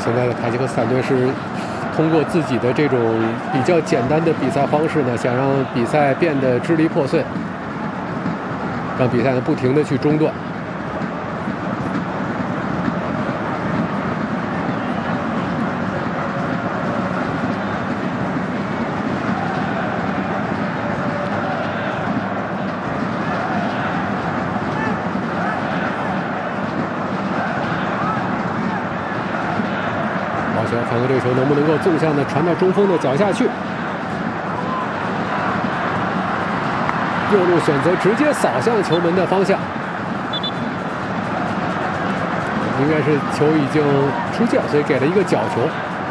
现在的塔吉克斯坦队是通过自己的这种比较简单的比赛方式呢，想让比赛变得支离破碎，让比赛呢不停的去中断。看看这个球能不能够纵向的传到中锋的脚下去。右路选择直接扫向球门的方向，应该是球已经出界，所以给了一个角球。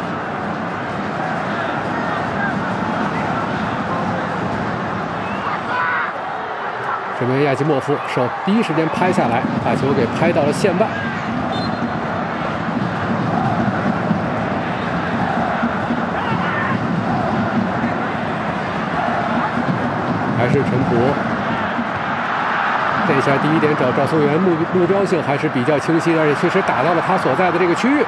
这边亚基莫夫手第一时间拍下来，把球给拍到了线外。还是陈普，这一下第一点找赵松元目标性还是比较清晰的，而且确实打到了他所在的这个区域。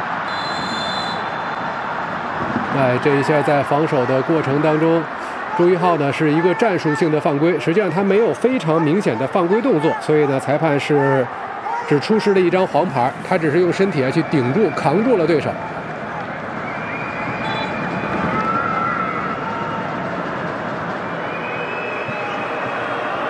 这一下在防守的过程当中，周一浩呢是一个战术性的犯规，实际上他没有非常明显的犯规动作，所以呢裁判是只出示了一张黄牌，他只是用身体去顶住扛住了对手。